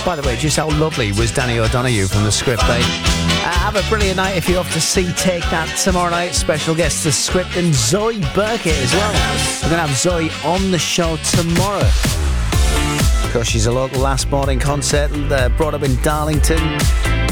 By the way, just how lovely was Danny O'Donoghue from The Script, eh? Have a brilliant night if you're off to see Take That tomorrow night. Special guest The Script and Zoe Burkett as well. We're going to have Zoe on the show tomorrow. Of course, she's a local last morning concert, brought up in Darlington.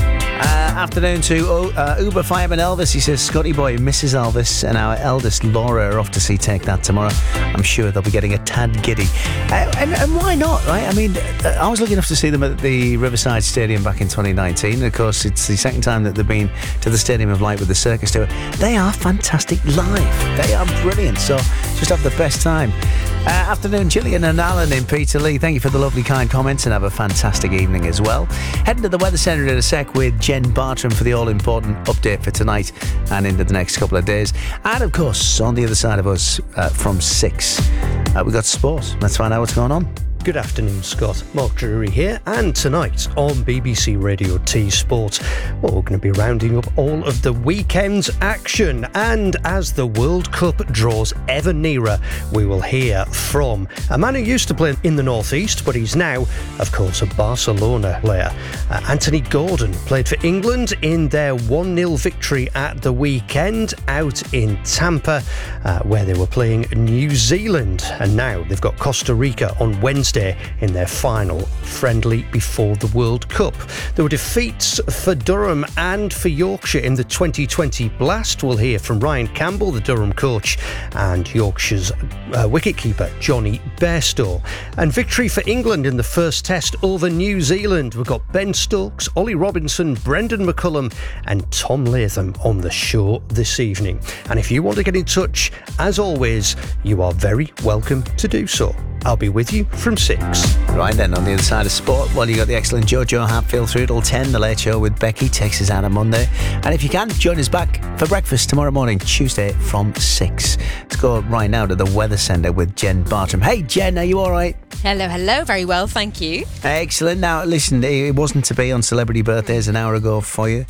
Afternoon to Uber Fireman Elvis. He says, Scotty boy, Mrs. Elvis and our eldest Laura are off to see Take That tomorrow. I'm sure they'll be getting a tad giddy. And why not, right? I mean, I was lucky enough to see them at the Riverside Stadium back in 2019. And of course, it's the second time that they've been to the Stadium of Light with the Circus tour. They are fantastic live. They are brilliant. So just have the best time. Afternoon, Gillian and Alan in Peterlee. Thank you for the lovely, kind comments and have a fantastic evening as well. Heading to the Weather Centre in a sec with Jen Bartram for the all-important update for tonight and into the next couple of days. And of course, on the other side of us from 6, we've got sport. Let's find out what's going on. Good afternoon, Scott. Mark Drury here, and tonight on BBC Radio T Sport, well, we're going to be rounding up all of the weekend's action, and as the World Cup draws ever nearer, we will hear from a man who used to play in the Northeast, but he's now, of course, a Barcelona player. Anthony Gordon played for England in their 1-0 victory at the weekend out in Tampa, where they were playing New Zealand, and now they've got Costa Rica on Wednesday in their final friendly before the World Cup. There were defeats for Durham and for Yorkshire in the 2020 Blast. We'll hear from Ryan Campbell, the Durham coach, and Yorkshire's wicketkeeper Johnny Bairstow. And victory for England in the first test over New Zealand. We've got Ben Stokes, Ollie Robinson, Brendan McCullum and Tom Latham on the show this evening. And if you want to get in touch, as always, you are very welcome to do so. I'll be with you from 6. Right then, on the other side of sport, well, you got the excellent Jojo Hatfield through till 10, The Late Show with Becky takes us out on Monday. And if you can, join us back for breakfast tomorrow morning, Tuesday from 6. Let's go right now to the Weather Centre with Jen Bartram. Hey Jen, are you alright? Hello, very well, thank you. Excellent. Now listen, it wasn't to be on Celebrity Birthdays an hour ago for you.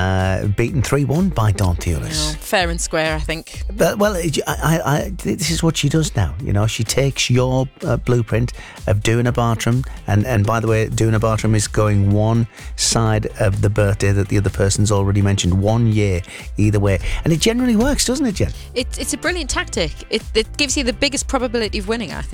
Beaten 3-1 by Dawn Thewlis. Fair and square, I think. But, well, this is what she does now. You know, she takes your blueprint of doing a Bartram, and by the way, doing a Bartram is going one side of the birthday that the other person's already mentioned, 1 year either way, and it generally works, doesn't it, Jen? It's a brilliant tactic. It gives you the biggest probability of winning, I think.